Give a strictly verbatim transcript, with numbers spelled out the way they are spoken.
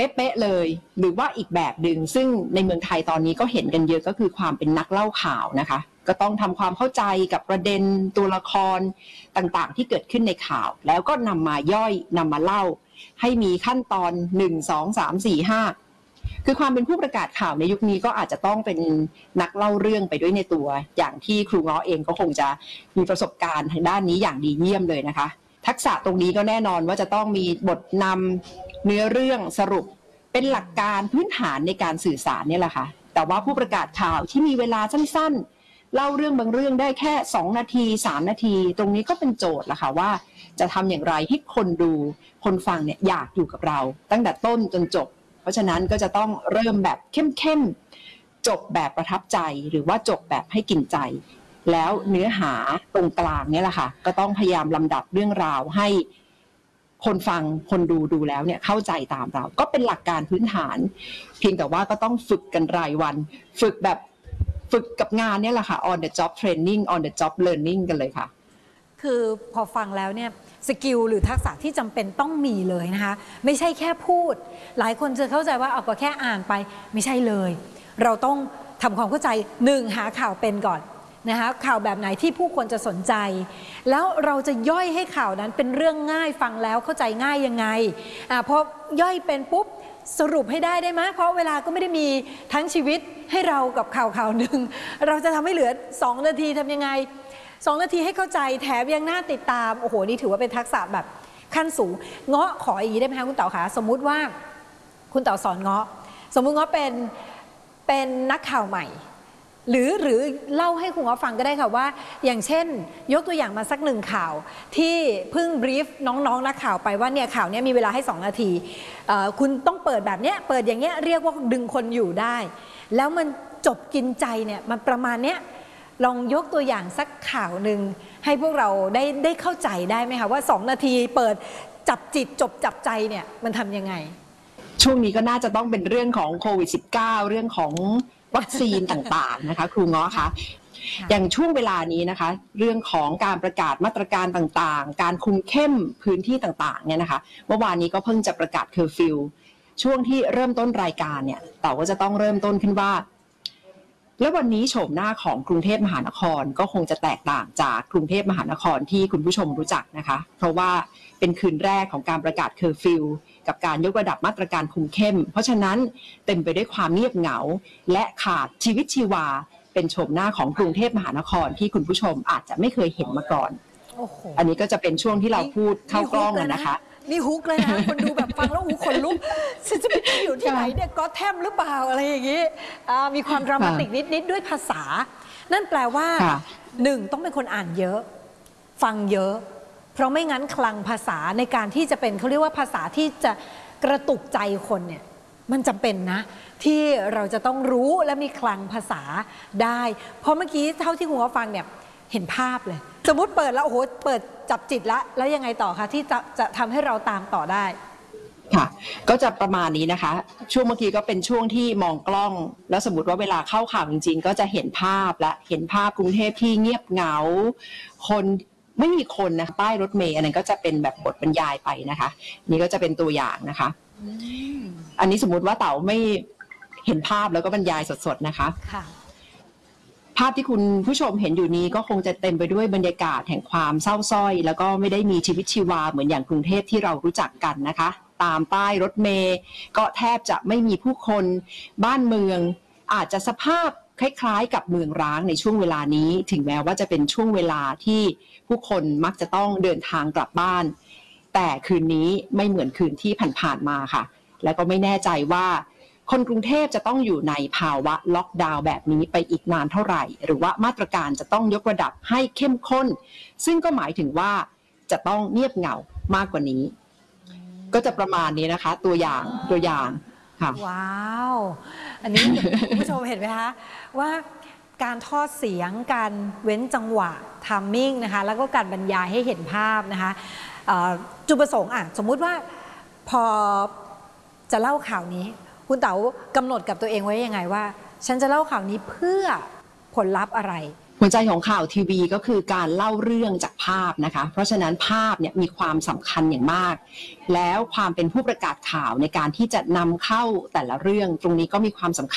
ป๊ะๆเลยหรือว่าอีกแบบหนึ่งซึ่งในเมืองไทยตอนนี้ก็เห็นกันเยอะก็คือความเป็นนักเล่าข่าวนะคะก็ต้องทำความเข้าใจกับประเด็นตัวละครต่างๆที่เกิดขึ้นในข่าวแล้วก็นำมาย่อยนำมาเล่าให้มีขั้นตอนหนึ่ง สอง สาม สี่ ห้าคือความเป็นผู้ประกาศข่าวในยุคนี้ก็อาจจะต้องเป็นนักเล่าเรื่องไปด้วยในตัวอย่างที่ครูง้อเองก็คงจะมีประสบการณ์ทางด้านนี้อย่างดีเยี่ยมเลยนะคะทักษะตรงนี้ก็แน่นอนว่าจะต้องมีบทนำเนื้อเรื่องสรุปเป็นหลักการพื้นฐานในการสื่อสารนี่แหละค่ะแต่ว่าผู้ประกาศข่าวที่มีเวลาสั้นๆเล่าเรื่องบางเรื่องได้แค่สองนาทีสามนาทีตรงนี้ก็เป็นโจทย์ละค่ะว่าจะทำอย่างไรให้คนดูคนฟังเนี่ยอยากอยู่กับเราตั้งแต่ต้นจนจบเพราะฉะนั้นก็จะต้องเริ่มแบบเข้มๆจบแบบประทับใจหรือว่าจบแบบให้กินใจแล้วเนื้อหาตรงกลางเนี่ยแหละค่ะก็ต้องพยายามลำดับเรื่องราวให้คนฟังคนดูดูแล้วเนี่ยเข้าใจตามเราก็เป็นหลักการพื้นฐานเพียงแต่ว่าก็ต้องฝึกกันรายวันฝึกแบบฝึกกับงานเนี่ยแหละค่ะ on the job training on the job learning กันเลยค่ะคือพอฟังแล้วเนี่ยสกิลหรือทักษะที่จำเป็นต้องมีเลยนะคะไม่ใช่แค่พูดหลายคนจะเข้าใจว่าเอาก็แค่อ่านไปไม่ใช่เลยเราต้องทำความเข้าใจหนึ่งหาข่าวเป็นก่อนนะคะข่าวแบบไหนที่ผู้คนจะสนใจแล้วเราจะย่อยให้ข่าวนั้นเป็นเรื่องง่ายฟังแล้วเข้าใจง่ายยังไงอ่าพอย่อยเป็นปุ๊บสรุปให้ได้ได้ไหมเพราะเวลาก็ไม่ได้มีทั้งชีวิตให้เรากับข่าวข่าวหนึ่งเราจะทำให้เหลือสองนาทีทำยังไงสองนาทีให้เข้าใจแถมยังน่าติดตามโอ้โหนี่ถือว่าเป็นทักษะแบบขั้นสูงเงาะขออย่างนี้ได้ไหมคะคุณเต๋าคะสมมุติว่าคุณเต๋าสอนเงาะสมมุติเงาะเป็นเป็นนักข่าวใหม่หรือหรือเล่าให้คุณเงาะฟังก็ได้ค่ะว่าอย่างเช่นยกตัวอย่างมาสักหนึ่งข่าวที่เพิ่งบรีฟน้องๆ น, นักข่าวไปว่าเนี่ยข่าวนี้มีเวลาให้สองนาทีคุณต้องเปิดแบบเนี้ยเปิดอย่างเงี้ยเรียกว่าดึงคนอยู่ได้แล้วมันจบกินใจเนี่ยมันประมาณเนี้ยลองยกตัวอย่างสักข่าวหนึ่งให้พวกเราได้ได้เข้าใจได้ไหมคะว่าสองนาทีเปิดจับจิตจบจับใจเนี่ยมันทำยังไงช่วงนี้ก็น่าจะต้องเป็นเรื่องของโควิด สิบเก้า เรื่องของวัคซีนต่างๆนะคะครูง้อคะอย่างช่วงเวลานี้นะคะเรื่องของการประกาศมาตรการต่างๆการคุมเข้มพื้นที่ต่างๆเนี่ยนะคะเมื่อวานนี้ก็เพิ่งจะประกาศเคอร์ฟิวช่วงที่เริ่มต้นรายการเนี่ยแต่ว่าจะต้องเริ่มต้นขึ้นว่าและวันนี้โฉมหน้าของกรุงเทพมหานครก็คงจะแตกต่างจากกรุงเทพมหานครที่คุณผู้ชมรู้จักนะคะเพราะว่าเป็นคืนแรกของการประกาศเคอร์ฟิวกับการยกระดับมาตรการคุมเข้มเพราะฉะนั้นเต็มไปด้วยความเงียบเหงาและขาดชีวิตชีวาเป็นโฉมหน้าของกรุงเทพมหานครที่คุณผู้ชมอาจจะไม่เคยเห็นมาก่อน อันนี้ก็จะเป็นช่วงที่เราพูดเข้ากล้องนะคะนี่ฮุกเลยนะคนดูแบบฟังแล้วหูขนลุกฉันจะไปอยู่ที่ไหนเนี่ยก็แทมหรือเปล่าอะไรอย่างนี้มีความดรามาติกนิดๆด้วยภาษานั่นแปลว่าหนึ่งต้องเป็นคนอ่านเยอะฟังเยอะเพราะไม่งั้นคลังภาษาในการที่จะเป็นเขาเรียกว่าภาษาที่จะกระตุกใจคนเนี่ยมันจำเป็นนะที่เราจะต้องรู้และมีคลังภาษาได้เพราะเมื่อกี้เท่าที่คุณฟังเนี่ยเห็นภาพเลยสมมติเปิดแล้วโอ้โหเปิดจับจิตแล้วแล้วยังไงต่อคะที่จะจะทำให้เราตามต่อได้ค่ะก็จะประมาณนี้นะคะช่วงเมื่อกี้ก็เป็นช่วงที่มองกล้องแล้วสมมติว่าเวลาเข้าข่าวจริงๆก็จะเห็นภาพและเห็นภาพกรุงเทพที่เงียบเหงาคนไม่มีคนนะป้ายรถเมล์อันนั้นก็จะเป็นแบบบทบรรยายไปนะคะนี่ก็จะเป็นตัวอย่างนะคะอันนี้สมมุติว่าเต๋าไม่เห็นภาพแล้วก็บรรยายสดๆนะคะภาพที่คุณผู้ชมเห็นอยู่นี้ก็คงจะเต็มไปด้วยบรรยากาศแห่งความเศร้าส้อยแล้วก็ไม่ได้มีชีวิตชีวาเหมือนอย่างกรุงเทพที่เรารู้จักกันนะคะตามป้ายรถเมล์ก็แทบจะไม่มีผู้คนบ้านเมืองอาจจะสภาพคล้ายๆกับเมืองร้างในช่วงเวลานี้ถึงแม้ว่าจะเป็นช่วงเวลาที่ผู้คนมักจะต้องเดินทางกลับบ้านแต่คืนนี้ไม่เหมือนคืนที่ผ่านๆมาค่ะและก็ไม่แน่ใจว่าคนกรุงเทพจะต้องอยู่ในภาวะล็อกดาวน์แบบนี้ไปอีกนานเท่าไหร่หรือว่ามาตรการจะต้องยกระดับให้เข้มข้นซึ่งก็หมายถึงว่าจะต้องเงียบเหงามากกว่านี้ก็จะประมาณนี้นะคะตัวอย่างตัวอย่างค่ะว้าวอันนี้คุณผู้ชมเห็นไหมคะว่าการทอดเสียงการเว้นจังหวะไทมิ่งนะคะแล้วก็การบรรยายให้เห็นภาพนะคะจุดประสงค์อ่ะสมมุติว่าพอจะเล่าข่าวนี้คุณเต๋ากำหนดกับตัวเองไว้ยังไงว่าฉันจะเล่าข่าวนี้เพื่อผลลัพธ์อะไรหัวใจของข่าวทีวีก็คือการเล่าเรื่องจากภาพนะคะเพราะฉะนั้นภาพเนี่ยมีความสำคัญอย่างมากแล้วความเป็นผู้ประกาศข่าวในการที่จะนำเข้าแต่ละเรื่องตรงนี้ก็มีความสำคัญ